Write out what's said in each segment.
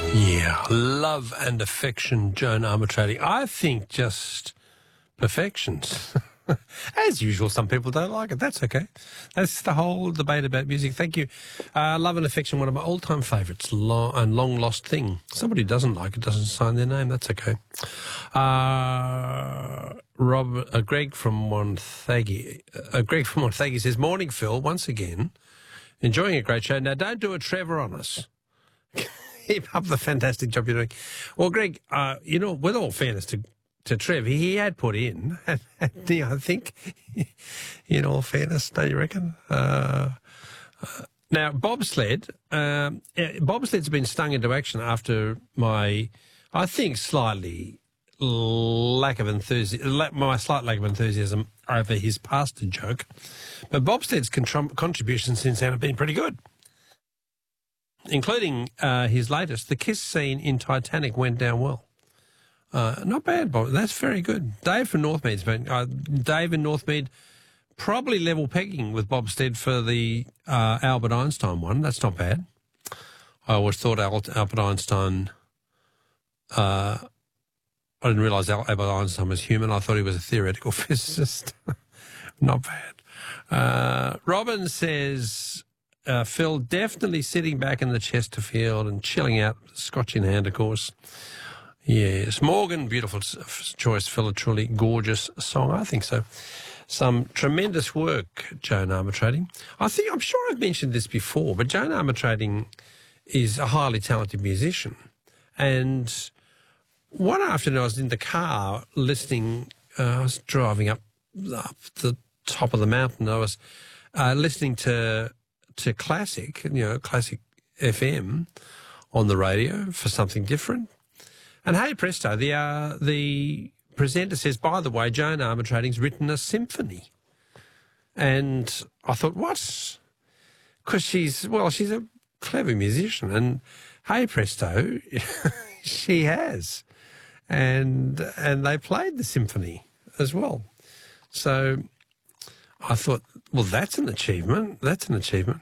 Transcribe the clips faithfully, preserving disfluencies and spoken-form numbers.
Yeah, Love and Affection, Joan Armatrading. I think just perfections. As usual, some people don't like it. That's okay. That's the whole debate about music. Thank you. Uh, Love and Affection, one of my all-time favourites, long, and long-lost thing. Somebody who doesn't like it doesn't sign their name. That's okay. Uh, Rob, uh, Greg from Montague, uh, Greg from Montague says, "Morning, Phil. Once again, enjoying a great show. Now, don't do a Trevor on us. Keep up the fantastic job you're doing." Well, Greg, uh, you know, with all fairness to to Trev, he had put in, and, and, you know, I think, in all fairness, don't you reckon? Uh, uh, now, bobsled, um, bobsled's been stung into action after my, I think, slightly lack of enthusiasm, my slight lack of enthusiasm over his pasta joke. But bobsled's contr- contributions since then have been pretty good, including uh, his latest. The kiss scene in Titanic went down well. Uh, not bad, Bob. That's very good. Dave from Northmead's been, uh, Dave in Northmead, probably level pegging with Bob Stead for the uh, Albert Einstein one. That's not bad. I always thought Albert Einstein, uh, I didn't realise Albert Einstein was human. I thought he was a theoretical physicist. Not bad. Uh, Robin says, uh, Phil, definitely sitting back in the Chesterfield and chilling out, scotch in hand, of course. Yes. Morgan, beautiful choice, Phil, a truly gorgeous song. I think so. Some tremendous work, Joan Armatrading. I think, I'm sure I've mentioned this before, but Joan Armatrading is a highly talented musician. And one afternoon I was in the car listening, uh, I was driving up, up the top of the mountain. I was uh, listening to to classic, you know, classic F M on the radio for something different. And hey presto, the uh, the presenter says, by the way, Joan Armatrading's written a symphony. And I thought, what? Because she's, well, she's a clever musician. And hey presto, she has. And and they played the symphony as well. So I thought, well, that's an achievement. That's an achievement.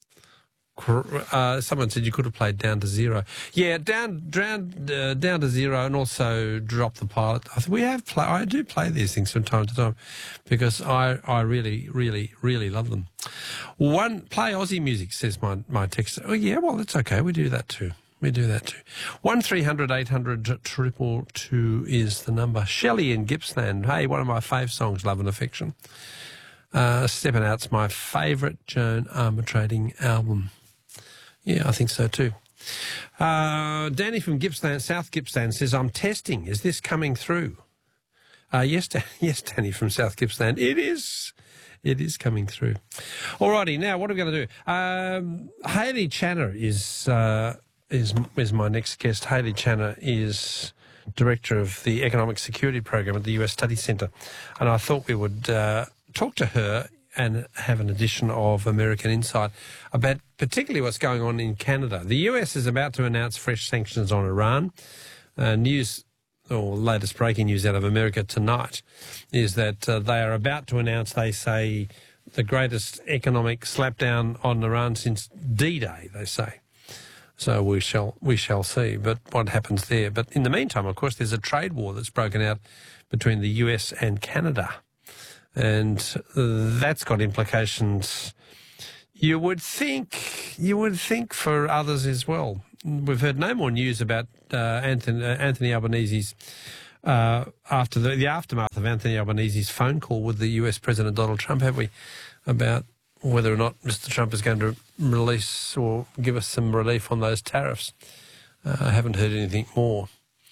Uh, someone said you could have played Down to Zero. Yeah, down, down, uh, down to Zero, and also Drop the Pilot. I think we have play. I do play these things from time to time because I, I really, really, really love them. One play Aussie music, says my my text. Oh yeah, well that's okay. We do that too. We do that too. One three hundred eight hundred triple two is the number. Shelley in Gippsland. Hey, one of my fave songs, Love and Affection. Uh, Stepping Out's my favourite Joan Armatrading album. Yeah, I think so too. Uh, Danny from Gippsland, South Gippsland says, I'm testing. Is this coming through? Uh, yes, Dan- yes, Danny from South Gippsland. It is. It is coming through. Alrighty, now what are we going to do? Um, Hayley Channer is, uh, is, is my next guest. Hayley Channer is Director of the Economic Security Program at the U S Study Centre. And I thought we would uh, talk to her and have an edition of American Insight about particularly what's going on in Canada. The U S is about to announce fresh sanctions on Iran. Uh, news, or latest breaking news out of America tonight, is that uh, they are about to announce, they say, the greatest economic slapdown on Iran since D-Day, they say. So we shall we shall see, but what happens there. But in the meantime, of course, there's a trade war that's broken out between the U S and Canada. And that's got implications, you would think, you would think for others as well. We've heard no more news about uh, Anthony, uh, Anthony Albanese's, uh, after the, the aftermath of Anthony Albanese's phone call with the U S President Donald Trump, have we, about whether or not Mister Trump is going to release or give us some relief on those tariffs. Uh, I haven't heard anything more.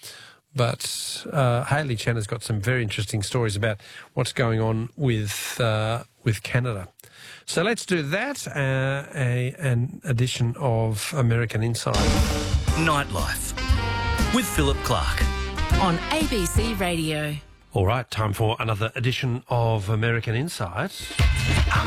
But uh, Hayley Channer's got some very interesting stories about what's going on with uh, with Canada. So let's do that, uh, a, an edition of American Insight. Nightlife with Philip Clark on A B C Radio. All right, time for another edition of American Insight.